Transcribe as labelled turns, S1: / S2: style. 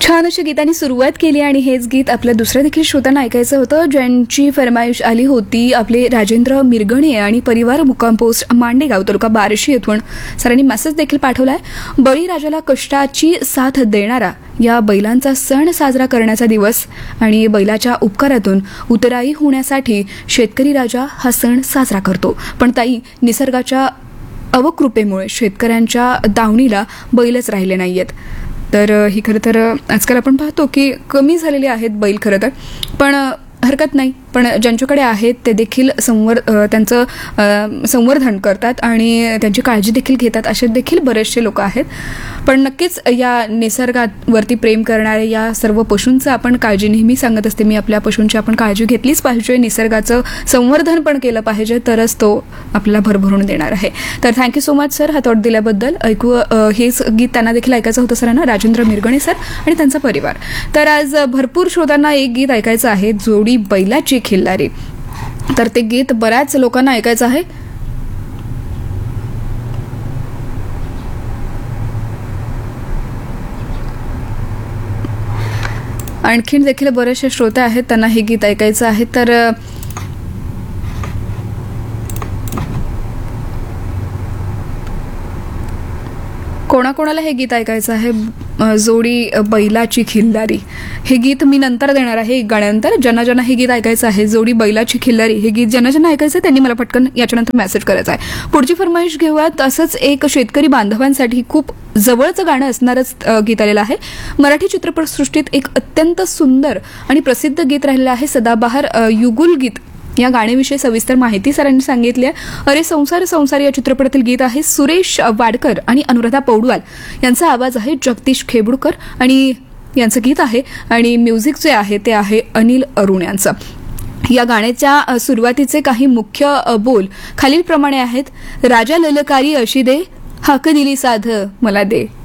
S1: छान अशा गीतांनी सुरुवात केली आणि हेच गीत आपल्या दुसऱ्या देखील श्रोत्यांना ऐकायचं होतं, ज्यांची फरमाईश आली होती. आपले राजेंद्र मिरगणे आणि परिवार मुक्काम पोस्ट मांडेगाव तालुका बार्शी येथून सरांनी मेसेज देखील पाठवलाय. बळीराजाला कष्टाची साथ देणारा या बैलांचा सण साजरा करण्याचा दिवस आणि बैलाच्या उपकारातून उतराई होण्यासाठी शेतकरी राजा हा सण साजरा करतो. पण ताई, निसर्गाच्या अवकृपेमुळे शेतकऱ्यांच्या दावणीला बैलच राहिले नाहीयेत. तर ही खरं तर आजकाल आपण पाहतो की कमी झालेले आहेत बैल खरं तर, पण हरकत नाही. पण ज्यांच्याकडे आहेत ते देखील त्यांचं संवर्धन करतात आणि त्यांची काळजी देखील घेतात. असे देखील बरेचसे लोक आहेत. पण नक्कीच या निसर्गावरती प्रेम करणाऱ्या या सर्व पशूंचं आपण काळजी नेहमी सांगत असते मी, आपल्या पशूंची आपण काळजी घेतलीच पाहिजे, निसर्गाचं संवर्धन पण केलं पाहिजे, तरच तो आपल्याला भरभरून देणार आहे. तर थँक्यू सो मच सर, हा थॉट दिल्याबद्दल. ऐकू हेच गीत त्यांना देखील ऐकायचं होतं सरांना, राजेंद्र मिरगणे सर आणि त्यांचा परिवार. तर आज भरपूर श्रोतांना एक गीत ऐकायचं आहे, जोडी बैलाची खिल्लारी. तर ते गीत बऱ्याच लोकांना ऐकायचं आहे. आणखीन देखील बरेचसे श्रोते आहेत, त्यांना हे गीत ऐकायचं आहे. तर कोणाकोणाला हे गीत ऐकायचं आहे, जोडी बैलाची खिल्लारी, हे गीत मी नंतर देणार आहे गाण्यानंतर. ज्यांना ज्यांना हे गीत ऐकायचं आहे, जोडी बैलाची खिल्लारी, हे गीत ज्यांना ज्यांना ऐकायचं आहे त्यांनी मला पटकन याच्यानंतर मेसेज करायचा आहे. पुढची फरमाईश घेऊयात. असंच एक शेतकरी बांधवांसाठी खूप जवळचं गाणं असणारच गीत आलेलं आहे. मराठी चित्रपटसृष्टीत एक अत्यंत सुंदर आणि प्रसिद्ध गीत राहिलेलं आहे, सदाबहार युगुल गीत. या गाण्याविषयी सविस्तर माहिती सरांनी सांगितली आहे. अरे संसार संसार या चित्रपटातील गीत आहे. सुरेश वाडकर आणि अनुराधा पौडवाल यांचा आवाज आहे, जगदीश खेबुडकर आणि यांचं गीत आहे आणि म्युझिक जे आहे ते आहे अनिल अरुण यांचं. या गाण्याच्या सुरुवातीचे काही मुख्य बोल खालीलप्रमाणे आहेत. राजा ललकारी अशी दे, हाक दिली साध मला दे.